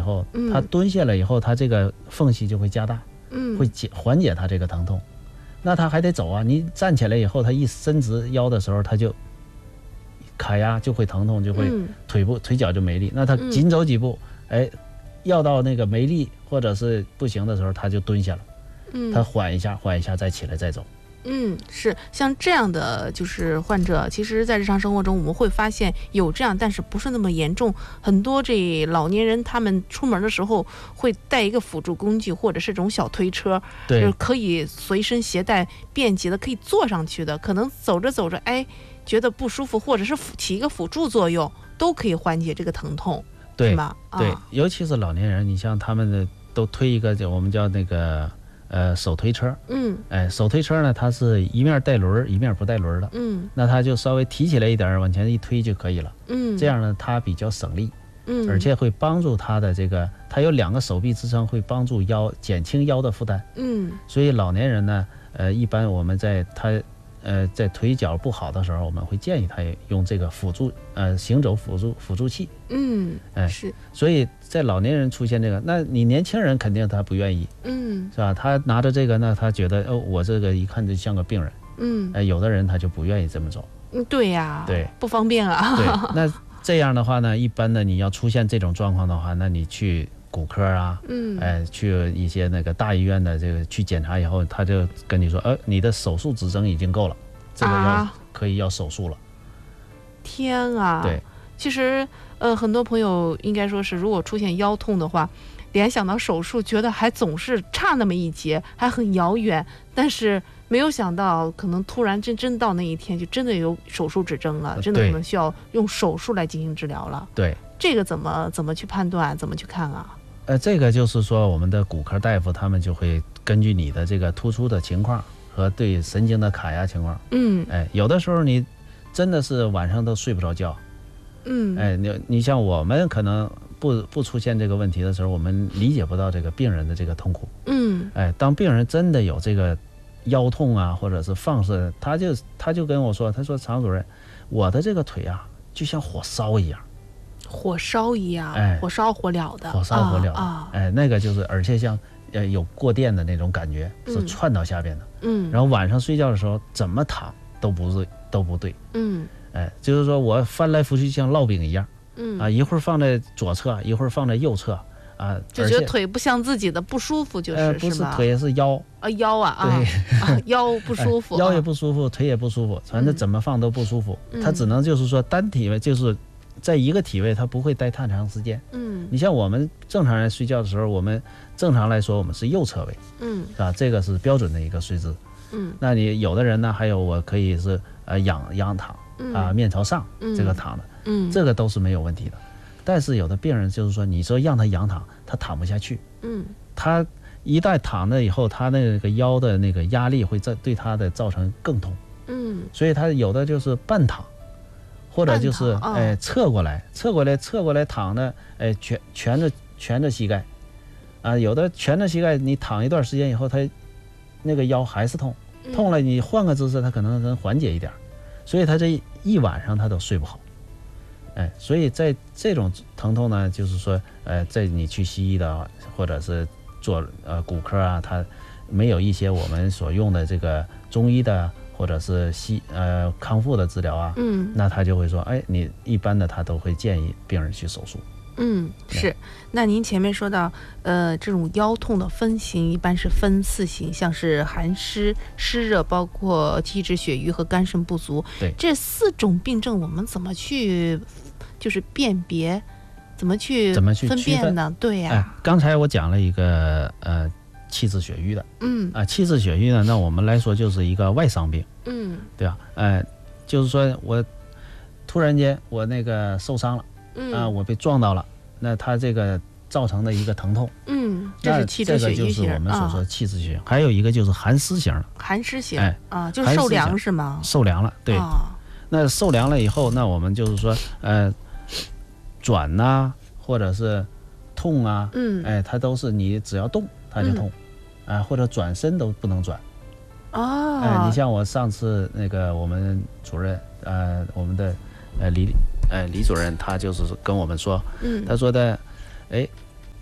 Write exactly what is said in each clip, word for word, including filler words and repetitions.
后， 嗯他蹲下来以后，他这个缝隙就会加大， 嗯， 会解缓解他这个疼痛。那他还得走啊，你站起来以后，他一伸直腰的时候，他就卡压就会疼痛，就会嗯腿部腿脚就没力。那他紧走几步，哎，要到那个没力或者是不行的时候，他就蹲下了， 嗯， 他缓一下，缓一下再起来再走。 嗯，是像这样的就是患者，其实在日常生活中我们会发现有这样，但是不是那么严重。很多这老年人他们出门的时候会带一个辅助工具，或者是这种小推车，就是对可以随身携带、便捷的，可以坐上去的。可能走着走着，哎，觉得不舒服，或者是辅起一个辅助作用，都可以缓解这个疼痛， 对是吗？ 对， 啊， 尤其是老年人，你像他们的都推一个，就我们叫那个呃手推车。 嗯哎，手推车呢，它是一面带轮儿，一面不带轮儿的。 嗯那它就稍微提起来一点儿，往前一推就可以了。 嗯， 这样呢，它比较省力， 嗯， 而且会帮助他的这个，它有两个手臂支撑，会帮助腰减轻腰的负担。 嗯所以老年人呢，呃，一般我们在他呃在腿脚不好的时候，我们会建议他用这个辅助呃行走辅助辅助器。 嗯， 哎是， 所以在老年人出现这个，那你年轻人肯定他不愿意， 嗯是吧？他拿着这个，那他觉得哦，我这个一看就像个病人。 嗯哎，有的人他就不愿意这么走。 嗯，对呀， 对， 不方便啊， 对，那这样的话呢，一般的你要出现这种状况的话，那你去骨科啊， 嗯， 哎，去一些那个大医院的这个去检查以后，他就跟你说，呃，你的手术指征已经够了，这个要、 啊可以要手术了。 天啊， 对， 其实呃，很多朋友应该说是，如果出现腰痛的话，联想到手术，觉得还总是差那么一截，还很遥远，但是没有想到，可能突然真真到那一天，就真的有手术指征了，真的对可能需要用手术来进行治疗了。 对， 这个怎么怎么去判断，怎么去看啊？ 呃，这个就是说我们的骨科大夫他们就会根据你的这个突出的情况和对神经的卡压情况， 嗯哎，有的时候你真的是晚上都睡不着觉， 嗯， 哎，你你像我们可能不不出现这个问题的时候，我们理解不到这个病人的这个痛苦。 嗯哎，当病人真的有这个腰痛啊，或者是放射，他就他就跟我说，他说常主任，我的这个腿啊，就像火烧一样， 火烧一样， 哎火烧火燎的， 火烧火燎的， 啊， 哎，那个就是而且像呃有过电的那种感觉，是嗯窜到下边的。 嗯， 然后晚上睡觉的时候怎么躺都不对，都不对。 嗯哎，就是说我翻来覆去像烙饼一样嗯啊，一会儿放在左侧，一会儿放在右侧啊， 就觉得而且腿不像自己的，不舒服，就是、 呃不是吧？ 腿是腰， 啊腰啊啊对啊腰不舒服， 哎腰也啊不舒服，腿也不舒服，反正怎么放都不舒服。 嗯它只能就是说单体位，就是在一个体位，它不会待太长时间。 嗯你像我们正常人睡觉的时候，我们正常来说我们是右侧位， 嗯是吧？这个是标准的一个睡姿。 嗯那你有的人呢，还有我可以是呃仰仰躺啊、面朝上嗯这个躺的， 嗯这个都是没有问题的。但是有的病人就是说，你说让他仰躺，他躺不下去， 嗯他一旦躺了以后，他那个腰的那个压力会在对他的造成更痛。 嗯所以他有的就是半躺，或者就是半躺哦哎侧过来，侧过来，侧过来躺的，哎蜷蜷着蜷着膝盖，啊，有的蜷着膝盖，你躺一段时间以后，他那个腰还是痛，痛了你换个姿势，他可能能缓解一点，所以他这一晚上他都睡不好，哎，所以在这种疼痛呢，就是说，呃，在你去西医的或者是做呃骨科啊，他没有一些我们所用的这个中医的。或者是西呃康复的治疗啊， 嗯那他就会说，哎，你一般的他都会建议病人去手术。 嗯是。那您前面说到，呃，这种腰痛的分型一般是分四型，像是寒湿、湿热，包括体脂血瘀和肝肾不足。 对， 这四种病症我们怎么去就是辨别，怎么去怎么去分区分辨呢？对呀、 哎，刚才我讲了一个呃气滞血瘀的， 嗯啊，气滞血瘀呢，那我们来说就是一个外伤病， 嗯对吧？哎，就是说我突然间我那个受伤了， 嗯啊，我被撞到了，那它这个造成的一个疼痛， 嗯，这那是气滞血这个就是瘀型我们所说啊的气滞血瘀，还有一个就是寒湿型的， 寒湿型、 哎啊，就是受寒湿型凉是吗？ 受凉了，对， 啊那受凉了以后，那我们就是说，呃，转呐、或者是痛啊， 嗯哎，它都是你只要动它就痛，啊、或者转身都不能转。 哦， 哎，你像我上次那个我们主任，呃，我们的呃李呃李主任，他就是跟我们说， 嗯他说的，哎，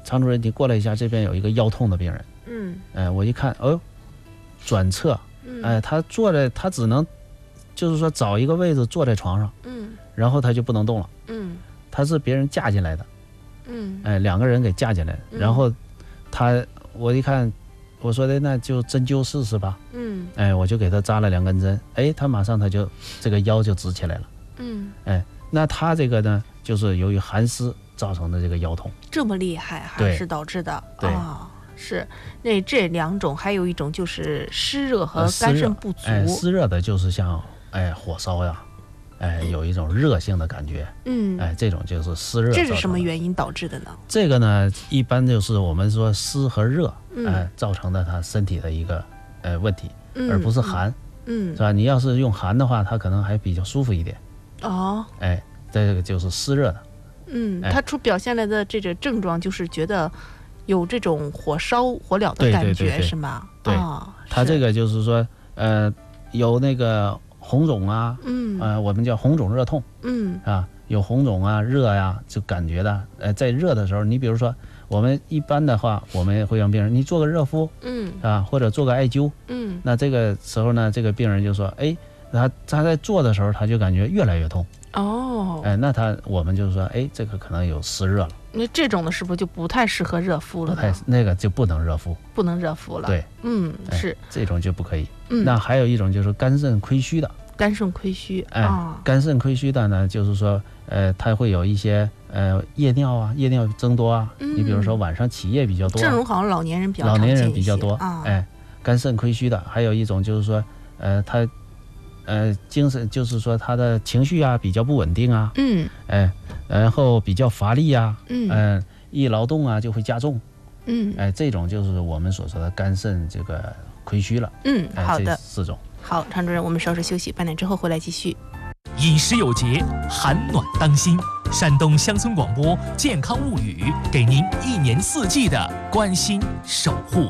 常主任，你过来一下，这边有一个腰痛的病人。 嗯， 哎、呃，我一看，哦，转侧，哎、呃，他坐在，他只能，就是说找一个位置坐在床上， 嗯， 然后他就不能动了。 嗯， 他是别人架进来的。 嗯， 哎、呃，两个人给架进来，然后他，我一看，我说的那就针灸试试吧。嗯，哎，我就给他扎了两根针，哎，他马上他就这个腰就直起来了。嗯，哎，那他这个呢，就是由于寒湿造成的这个腰痛， 这么厉害，寒湿导致的。对。哦，是，那这两种还有一种就是湿热和肝肾不足。 呃、哎，湿热的就是像哎火烧呀，哎有一种热性的感觉。嗯，哎这种就是湿热。 这是什么原因导致的呢？ 这个呢，一般就是我们说湿和热，嗯、哎造成的他身体的一个呃问题，嗯、而不是寒。嗯，是吧？你要是用寒的话，它可能还比较舒服一点。哦，哎，这个就是湿热的。 嗯，它出表现来的这个症状就是觉得有这种火烧火燎的感觉，对对对对，是吗？ 对，哦、它这个就是说，呃，有那个红肿啊，嗯，呃，我们叫红肿热痛，嗯，啊，有红肿啊、热呀、啊，就感觉的，呃，在热的时候，你比如说，我们一般的话，我们会让病人你做个热敷，嗯，啊，或者做个艾灸，嗯，那这个时候呢，这个病人就说，哎。他他在做的时候，他就感觉越来越痛。哦，哎，那他我们就是说，哎，这个可能有湿热了。 那这种的是不是就不太适合热敷了？ 不太，那个就不能热敷， 不能热敷了。 对， 嗯，是、 哎、这种就不可以。嗯，那还有一种就是肝肾亏虚的。 肝肾亏虚， 哎，哦、肝肾亏虚的呢，就是说，呃，它会有一些呃夜尿啊，夜尿增多啊。嗯、你比如说晚上起夜比较多、啊， 这种好像老年人比较老年人比较多啊。 哎，肝肾亏虚的，还有一种就是说，呃，他。呃，精神就是说他的情绪啊比较不稳定啊，嗯，哎，然后比较乏力啊，嗯，呃，一劳动啊就会加重，嗯，哎，这种就是我们所说的肝肾这个亏虚了， 嗯， 哎、 好的， 这四种。 好，常主任，我们稍事休息，半点之后回来继续。 饮食有节，寒暖当心。山东乡村广播健康物语，给您一年四季的关心守护。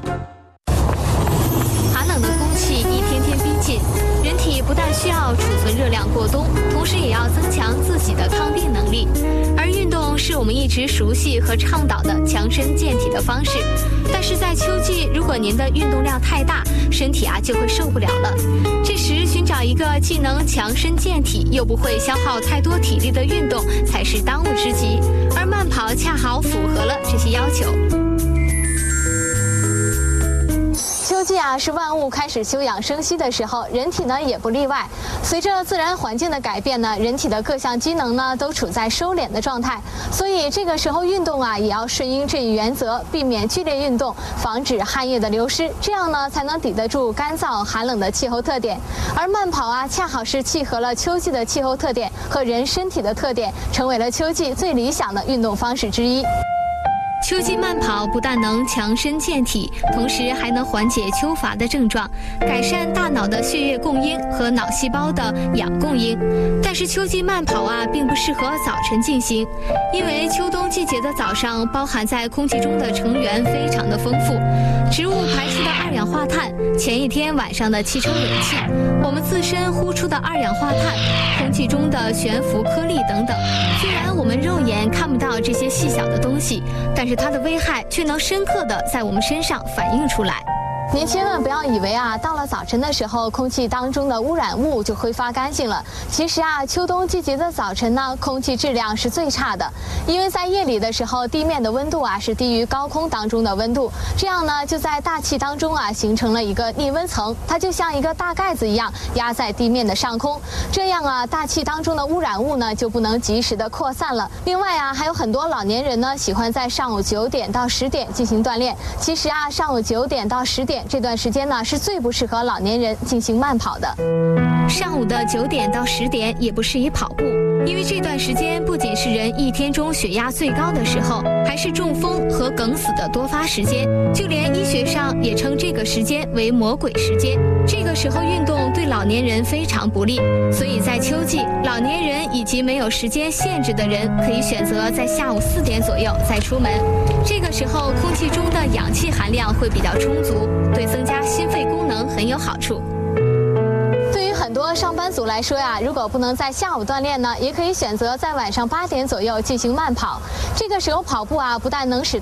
寒冷的空气一天天逼近，人体不但需要储存热量过冬，同时也要增强自己的抗病能力。而运动是我们一直熟悉和倡导的强身健体的方式。但是在秋季，如果您的运动量太大，身体啊就会受不了了。这时，寻找一个既能强身健体又不会消耗太多体力的运动，才是当务之急。而慢跑恰好符合了这些要求。秋季啊，是万物开始休养生息的时候，人体呢也不例外。随着自然环境的改变呢，人体的各项机能呢都处在收敛的状态，所以这个时候运动啊，也要顺应这一原则，避免剧烈运动，防止汗液的流失，这样呢才能抵得住干燥寒冷的气候特点。而慢跑啊，恰好是契合了秋季的气候特点和人身体的特点，成为了秋季最理想的运动方式之一。秋季慢跑不但能强身健体，同时还能缓解秋乏的症状，改善大脑的血液供应和脑细胞的氧供应。但是秋季慢跑啊，并不适合早晨进行，因为秋冬季节的早上包含在空气中的成员非常的丰富，植物排出的二氧化碳，前一天晚上的气成尾气，我们自身呼出的二氧化碳，空气中的悬浮颗粒等等。虽然我们肉眼看不到这些细小的东西，但是它的危害却能深刻地在我们身上反映出来。您千万不要以为啊，到了早晨的时候，空气当中的污染物就挥发干净了。其实啊，秋冬季节的早晨呢，空气质量是最差的，因为在夜里的时候，地面的温度啊是低于高空当中的温度，这样呢，就在大气当中啊形成了一个逆温层，它就像一个大盖子一样压在地面的上空，这样啊，大气当中的污染物呢就不能及时的扩散了。另外啊，还有很多老年人呢喜欢在上午九点到十点进行锻炼，其实啊，上午九点到十点。这段时间呢是最不适合老年人进行慢跑的。上午的九点到十点也不适宜跑步，因为这段时间不仅是人一天中血压最高的时候，还是中风和梗死的多发时间。就连医学上也称这个时间为魔鬼时间。这个时候运动对老年人非常不利，所以在秋季，老年人以及没有时间限制的人可以选择在下午四点左右再出门。这个时候空气中的氧气含量会比较充足，对增加心肺功能很有好处。对于很多上班族来说呀，如果不能在下午锻炼呢，也可以选择在晚上八点左右进行慢跑。这个时候跑步啊，不但能使